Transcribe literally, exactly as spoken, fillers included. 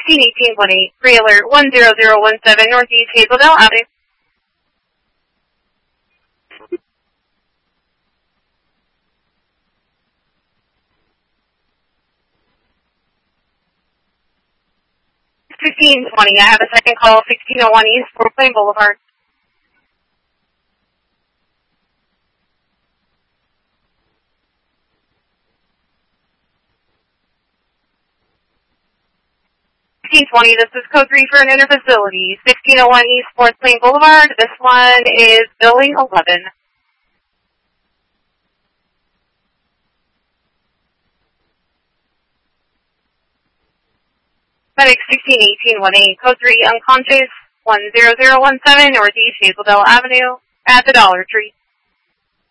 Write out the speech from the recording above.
sixteen eighteen one eight, pre-alert one zero zero one seven, Northeast Hazeldale Avenue. fifteen twenty, I have a second call, sixteen oh one East Fort Plain Boulevard. sixteen twenty, this is code three for an interfacility, sixteen oh one East Fort Plain Boulevard. This one is building eleven. Medic sixteen eighteen one eight, code three unconscious, one zero zero one seven, Northeast Hazeldale Avenue, at the Dollar Tree.